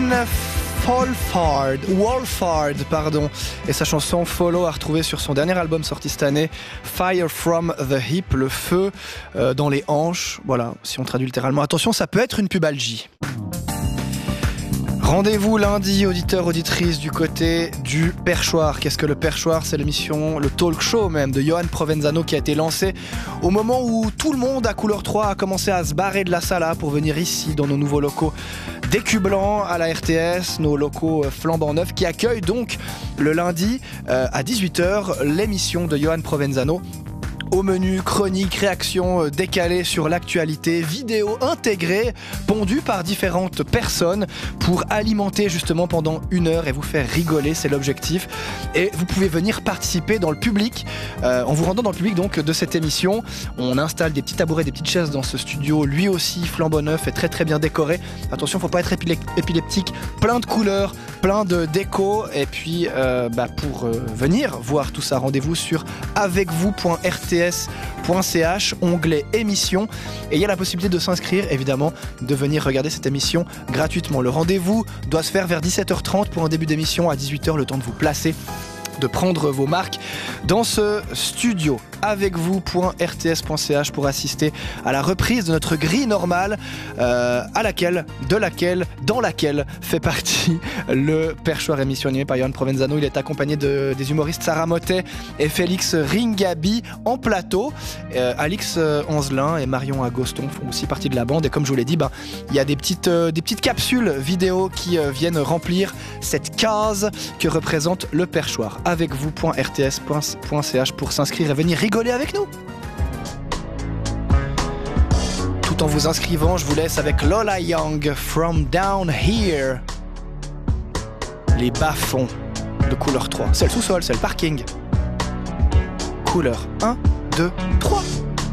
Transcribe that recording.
Wolfhard, et sa chanson Follow à retrouver sur son dernier album sorti cette année, Fire from the Hip, le feu dans les hanches. Voilà, si on traduit littéralement. Attention, ça peut être une pubalgie. Rendez-vous lundi, auditeurs, auditrices, du côté du Perchoir. Qu'est-ce que le Perchoir ? C'est l'émission, le talk show même de Johan Provenzano qui a été lancé au moment où tout le monde à Couleur 3 a commencé à se barrer de la Sala pour venir ici dans nos nouveaux locaux d'Écu Blanc à la RTS, nos locaux flambant neufs qui accueillent donc le lundi à 18h l'émission de Johan Provenzano. Au menu, chronique, réaction décalée sur l'actualité, vidéo intégrée, pondue par différentes personnes pour alimenter justement pendant 1 heure et vous faire rigoler, c'est l'objectif. Et vous pouvez venir participer dans le public, en vous rendant dans le public donc de cette émission. On installe des petits tabourets, des petites chaises dans ce studio, lui aussi flambant neuf et très très bien décoré. Attention, faut pas être épileptique, plein de couleurs, plein de déco. Et puis pour venir voir tout ça, rendez-vous sur avecvous.rts.ch, onglet émission, et il y a la possibilité de s'inscrire, évidemment, de venir regarder cette émission gratuitement. Le rendez-vous doit se faire vers 17h30 pour un début d'émission, à 18h le temps de vous placer, de prendre vos marques dans ce studio. Avecvous.rts.ch pour assister à la reprise de notre grille normale dans laquelle fait partie le Perchoir, émission animée par Johan Provenzano. Il est accompagné des humoristes Sarah Motet et Félix Ringaby en plateau. Alix Anzelin et Marion Agoston font aussi partie de la bande, et comme je vous l'ai dit, il y a des petites capsules vidéo qui viennent remplir cette case que représente le Perchoir. Avecvous.rts.ch pour s'inscrire et venir rigoler avec nous. Tout en vous inscrivant, je vous laisse avec Lola Young, From Down Here. Les bas-fonds de Couleur 3. C'est le sous-sol, c'est le parking. Couleur 1, 2, 3.